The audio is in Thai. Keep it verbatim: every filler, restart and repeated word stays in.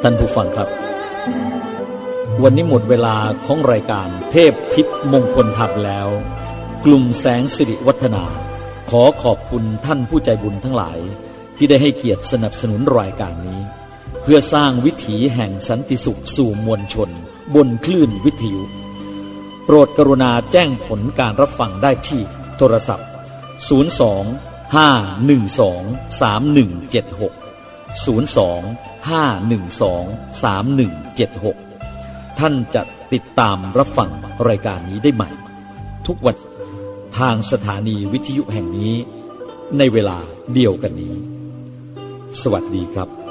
ท่านผู้ฟังครับวันนี้หมดเวลาของรายการเทพทิพย์มงคลธรรมแล้วกลุ่มแสงสิริวัฒนาขอขอบคุณท่านผู้ใจบุญทั้งหลายที่ได้ให้เกียรติสนับสนุนรายการนี้เพื่อสร้างวิถีแห่งสันติสุขสู่มวลชนบนคลื่นวิทยุโปรดกรุณาแจ้งผลการรับฟังได้ที่โทรศัพท์ศูนย์ สอง ห้า หนึ่ง สอง สาม หนึ่ง เจ็ด หก ศูนย์ สอง ห้า หนึ่ง สอง สาม หนึ่ง เจ็ด หกท่านจะติดตามรับฟังรายการนี้ได้ใหม่ทุกวันทางสถานีวิทยุแห่งนี้ในเวลาเดียวกันนี้สวัสดีครับ